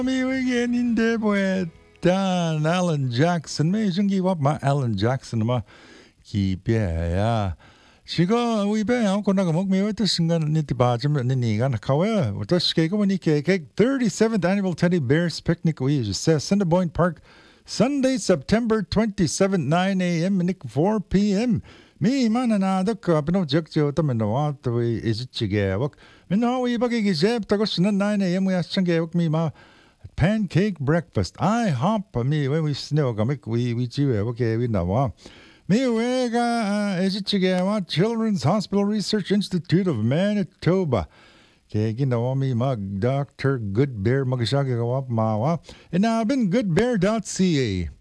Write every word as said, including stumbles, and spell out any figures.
Me weekendinde poetan Alan Jackson me jungi wap ma Alan Jackson ma ki ya sigo we be ang ko nagamok me wata singan ni tiba jam ni ni gan kawa wata shke ko ni ke ke thirty-seventh annual Teddy Bears picnic we just says Cinderboyne Park Sunday September twenty-seventh nine a.m. nick four p.m. Me man na da ka pino jek jo ta me no wa to is it chige wak me no we bagi gi jeb ta ko nine a.m. we as change wak me ma pancake breakfast. I hop me when we snow comic we we chiwe okay we know me wega ejichigewa Children's Hospital Research Institute of Manitoba. Okay, ginawa mi mag Doctor Good Bear magshagawa mawa. And now been goodbear dot c a.